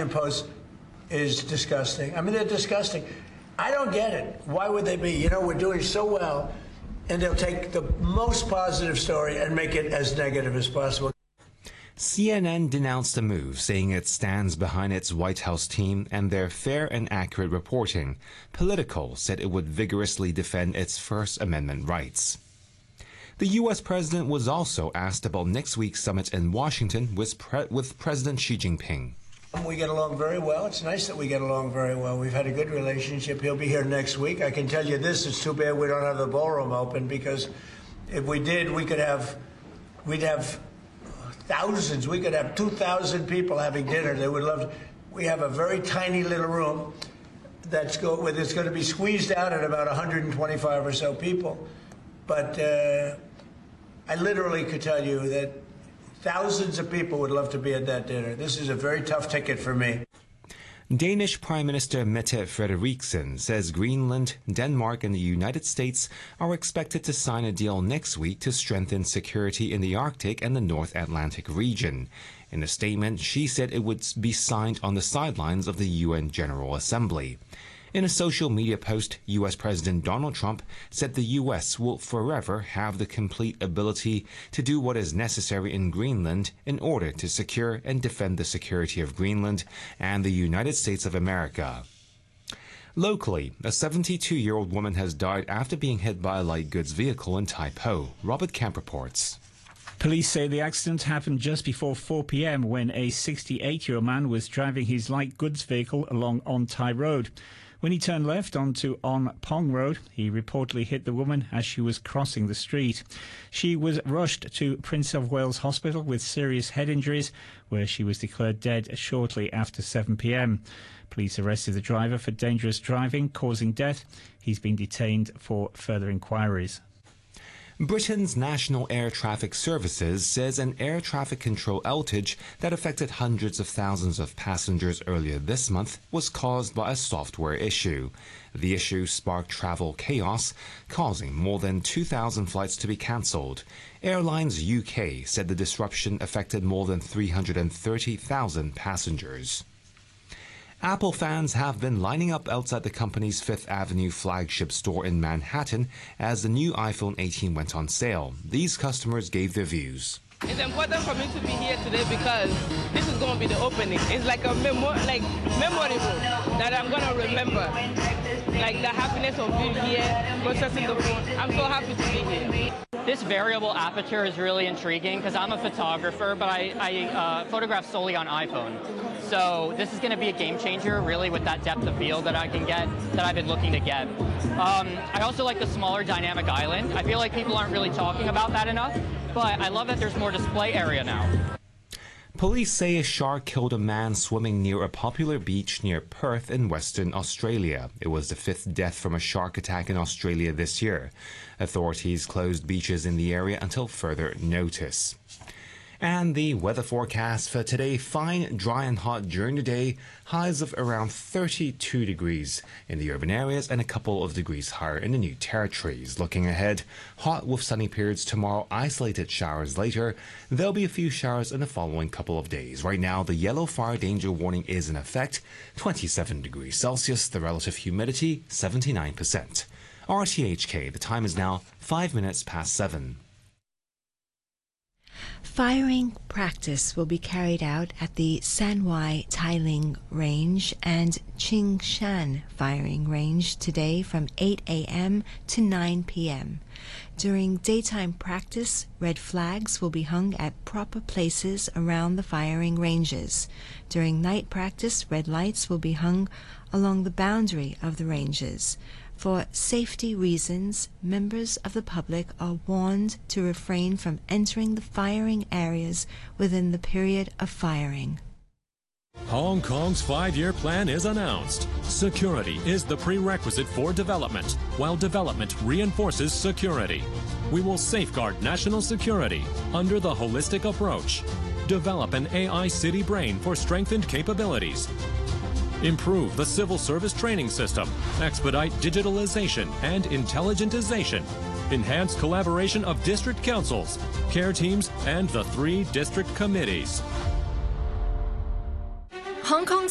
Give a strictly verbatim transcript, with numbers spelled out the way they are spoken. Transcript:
Washington Post is disgusting. I mean, they're disgusting. I don't get it. Why would they be? You know, we're doing so well, and they'll take the most positive story and make it as negative as possible. C N N denounced the move, saying it stands behind its White House team and their fair and accurate reporting. Politico said it would vigorously defend its First Amendment rights. The U S president was also asked about next week's summit in Washington with, Pre- with President Xi Jinping. We get along very well. It's nice that we get along very well. We've had a good relationship. He'll be here next week. I can tell you this, it's too bad we don't have the ballroom open, because if we did, we could have, we'd have thousands. We could have two thousand people having dinner. They would love to. We have a very tiny little room that's go, where it's going to be squeezed out at about one hundred twenty-five or so people. But uh, I literally could tell you that thousands of people would love to be at that dinner. This is a very tough ticket for me. Danish Prime Minister Mette Frederiksen says Greenland, Denmark and the United States are expected to sign a deal next week to strengthen security in the Arctic and the North Atlantic region. In a statement, she said it would be signed on the sidelines of the U N General Assembly. In a social media post, U S President Donald Trump said the U S will forever have the complete ability to do what is necessary in Greenland in order to secure and defend the security of Greenland and the United States of America. Locally, a seventy-two-year-old woman has died after being hit by a light goods vehicle in Tai Po. Robert Camp reports. Police say the accident happened just before four p m when a sixty-eight-year-old man was driving his light goods vehicle along On Tai Road. When he turned left onto On Pong Road, he reportedly hit the woman as she was crossing the street. She was rushed to Prince of Wales Hospital with serious head injuries, where she was declared dead shortly after seven p m Police arrested the driver for dangerous driving, causing death. He's been detained for further inquiries. Britain's National Air Traffic Services says an air traffic control outage that affected hundreds of thousands of passengers earlier this month was caused by a software issue. The issue sparked travel chaos, causing more than two thousand flights to be cancelled. Airlines U K said the disruption affected more than three hundred thirty thousand passengers. Apple fans have been lining up outside the company's Fifth Avenue flagship store in Manhattan as the new iPhone eighteen went on sale. These customers gave their views. It's important for me to be here today because this is going to be the opening. It's like a memo like memorable that I'm going to remember. Like the happiness of being here, processing the phone. I'm so happy to be here. This variable aperture is really intriguing because I'm a photographer, but I, I uh, photograph solely on iPhone. So this is going to be a game changer, really, with that depth of field that I can get, that I've been looking to get. Um, I also like the smaller dynamic island. I feel like people aren't really talking about that enough, but I love that there's more display area now. Police say a shark killed a man swimming near a popular beach near Perth in Western Australia. It was the fifth death from a shark attack in Australia this year. Authorities closed beaches in the area until further notice. And the weather forecast for today: fine, dry and hot during the day, highs of around thirty-two degrees in the urban areas and a couple of degrees higher in the New Territories. Looking ahead, hot with sunny periods tomorrow, isolated showers later. There'll be a few showers in the following couple of days. Right now, the yellow fire danger warning is in effect, twenty-seven degrees Celsius, the relative humidity seventy-nine percent. R T H K, the time is now five minutes past seven. Firing practice will be carried out at the Sanwai Tailing Range and Qingshan Firing Range today from eight a m to nine p m During daytime practice, red flags will be hung at proper places around the firing ranges. During night practice, red lights will be hung along the boundary of the ranges. For safety reasons, members of the public are warned to refrain from entering the firing areas within the period of firing. Hong Kong's five-year plan is announced. Security is the prerequisite for development, while development reinforces security. We will safeguard national security under the holistic approach. Develop an A I city brain for strengthened capabilities. Improve the civil service training system, expedite digitalization and intelligentization, enhance collaboration of district councils, care teams, and the three district committees. Hong Kong's